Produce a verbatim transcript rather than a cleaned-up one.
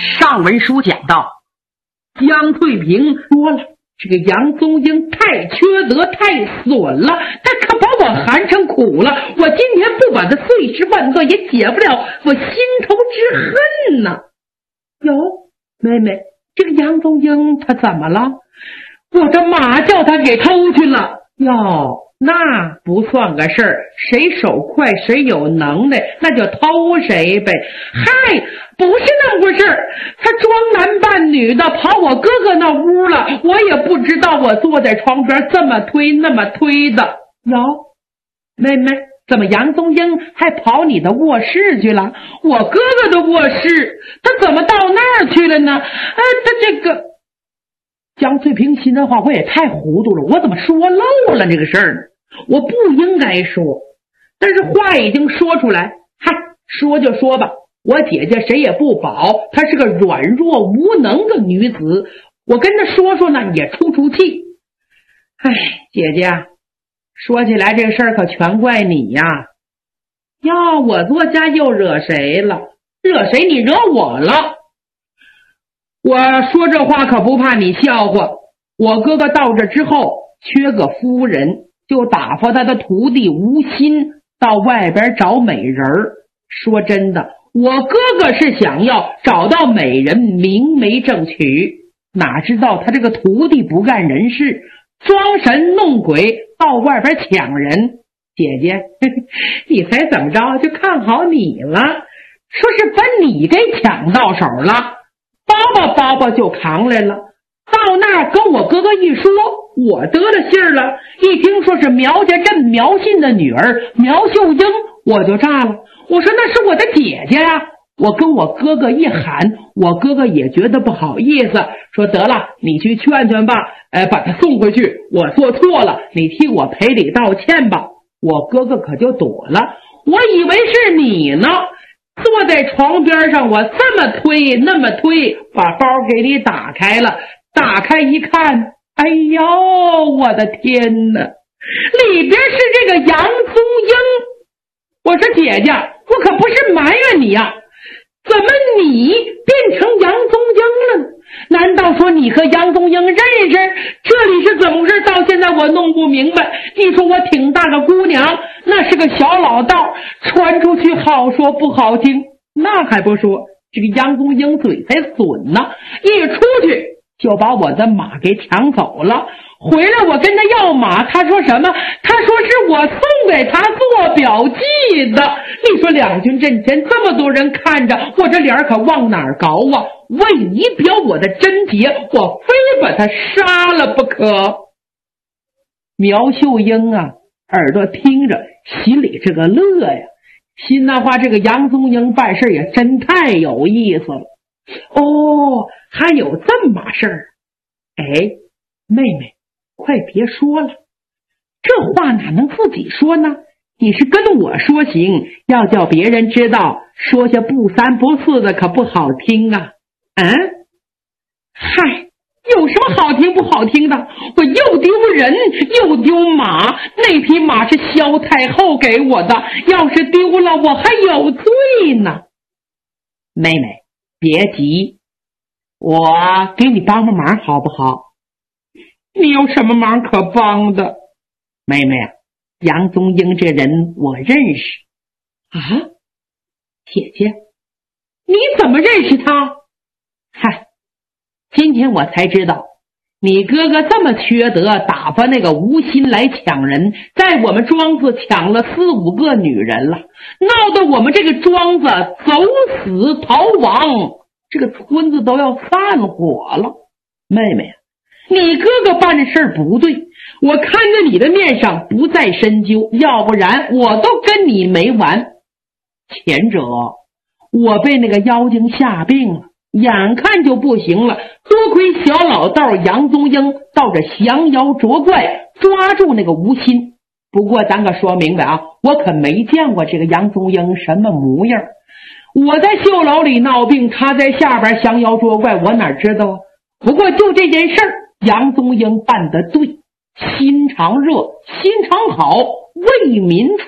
上文书讲到，江翠萍说了，这个杨宗英太缺德太损了，他可把我寒成苦了，我今天不把他碎尸万段也解不了我心头之恨呢。哟，妹妹，这个杨宗英他怎么了？我的马叫他给偷去了。哟，那不算个事儿，谁手快谁有能耐，那就偷谁呗。嗨，不是那么回事儿，他装男扮女的跑我哥哥那屋了，我也不知道我坐在床边这么推那么推的。哟，妹妹，怎么杨宗英还跑你的卧室去了？我哥哥的卧室，他怎么到那儿去了呢？啊，他这个江翠萍心的话，我也太糊涂了，我怎么说漏了这个事儿呢？我不应该说，但是话已经说出来，嗨，说就说吧。我姐姐谁也不保，她是个软弱无能的女子，我跟她说说呢，也出出气。哎，姐姐，说起来这事儿可全怪你呀！呀，我作家又惹谁了？惹谁？你惹我了？我说这话可不怕你笑话。我哥哥到这之后缺个夫人，就打发他的徒弟吴昕到外边找美人儿。说真的，我哥哥是想要找到美人明媒正娶，哪知道他这个徒弟不干人事，装神弄鬼到外边抢人。姐姐，呵呵，你猜怎么着？就看好你了，说是把你给抢到手了，包包包包就扛来了。到那儿跟我哥哥一说，我得了信儿了，一听说是苗家镇苗信的女儿苗秀英，我就炸了。我说那是我的姐姐呀、啊！我跟我哥哥一喊，我哥哥也觉得不好意思，说得了，你去劝劝吧，呃，把她送回去，我做错了，你替我赔礼道歉吧。我哥哥可就躲了，我以为是你呢，坐在床边上，我这么推那么推，把包给你打开了，打开一看，哎呦，我的天哪，里边是这个杨宗英。我说姐姐，我可不是埋怨你呀，怎么你变成杨宗英了呢？难道说你和杨宗英认识？这里是怎么回事？到现在我弄不明白。你说我挺大个姑娘，那是个小老道，传出去好说不好听。那还不说，这个杨宗英嘴才损呢，一出去就把我的马给抢走了。回来我跟他要马，他说什么？他说是我送给他做表记的。你说两军阵前这么多人看着，我这脸可往哪儿搞啊？为你表我的贞洁，我非把他杀了不可。苗秀英啊，耳朵听着，心里这个乐呀，心那话这个杨宗英办事也真太有意思了。哦，还有这么码事儿。哎，妹妹，快别说了，这话哪能自己说呢？你是跟我说行，要叫别人知道，说下不三不四的可不好听啊。嗯，嗨，有什么好听不好听的？我又丢人又丢马，那匹马是萧太后给我的，要是丢了我还有罪呢。妹妹别急，我给你帮帮忙好不好？你有什么忙可帮的？妹妹啊，杨宗英这人我认识。啊，姐姐，你怎么认识他？嗨，今天我才知道，你哥哥这么缺德，打发那个吴昕来抢人，在我们庄子抢了四五个女人了，闹得我们这个庄子走死逃亡，这个村子都要散伙了。妹妹啊，你哥哥办的事儿不对，我看在你的面上不再深究，要不然我都跟你没完。前者我被那个妖精下病了，眼看就不行了，多亏小老道杨宗英到这降妖捉怪，抓住那个吴昕。不过咱可说明白啊，我可没见过这个杨宗英什么模样。我在绣楼里闹病，他在下边降妖捉怪，我哪知道啊？不过就这件事儿，杨宗英办得对，心肠热，心肠好，为民除